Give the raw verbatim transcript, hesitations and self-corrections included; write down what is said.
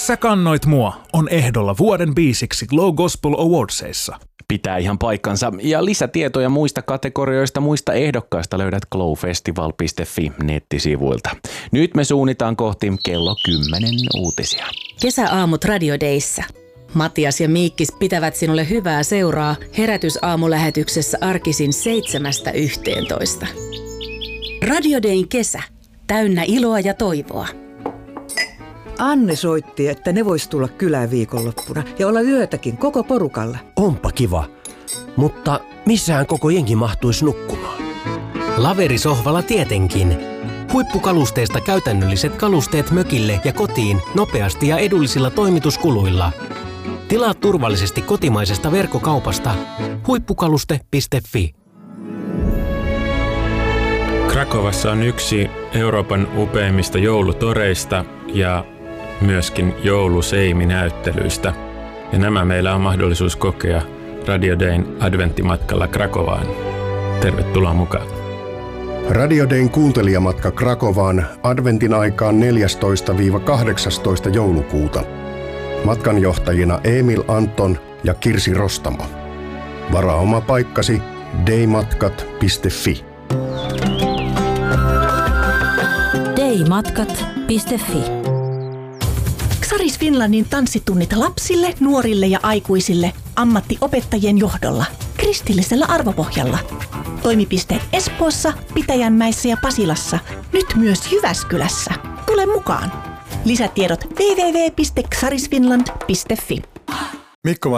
Sä kannoit mua on ehdolla vuoden biisiksi Glow Gospel Awardsissa. Pitää ihan paikkansa. Ja lisätietoja muista kategorioista, muista ehdokkaista löydät glowfestival piste fi nettisivuilta. Nyt me suunnitaan kohti kello kymmenen uutisia. Kesäaamut Radio Dayssä. Mattias ja Miikkis pitävät sinulle hyvää seuraa herätysaamulähetyksessä arkisin seitsemästä yhteentoista. Radio Dayn kesä. Täynnä iloa ja toivoa. Anne soitti, että ne vois tulla kylään viikonloppuna ja olla yötäkin koko porukalla. Onpa kiva, mutta missähän koko jengi mahtuisi nukkumaan? Laverisohvalla tietenkin. Huippukalusteista käytännölliset kalusteet mökille ja kotiin nopeasti ja edullisilla toimituskuluilla. Tilaa turvallisesti kotimaisesta verkkokaupasta huippukaluste piste fi. Krakovassa on yksi Euroopan upeimmista joulutoreista ja myöskin jouluseiminäyttelyistä. Ja nämä meillä on mahdollisuus kokea Radio Dayn adventtimatkalla Krakovaan. Tervetuloa mukaan. Radio Dayn kuuntelijamatka Krakovaan adventin aikaan neljästoista kahdeksastoista joulukuuta. Matkanjohtajina Emil Anton ja Kirsi Rostamo. Varaa oma paikkasi daymatkat piste fi. daymatkat piste fi. Xaris Finlandin tanssitunnit lapsille, nuorille ja aikuisille ammattiopettajien johdolla kristillisellä arvopohjalla. Toimipisteet Espoossa, Pitäjänmäessä ja Pasilassa, nyt myös Jyväskylässä. Tule mukaan! Lisätiedot double-u double-u double-u piste xarisfinland piste fi. Mikko